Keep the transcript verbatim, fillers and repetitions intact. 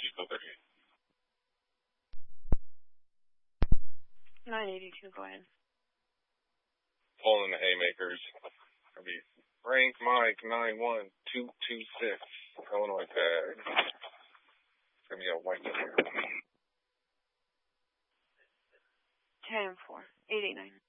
still thirty-eight. nine eighty-two, go ahead. Pulling the haymakers. It'll be Frank Mike nine one two two six. Illinois tag. It's going to be a white here. ten four, eight eight nine.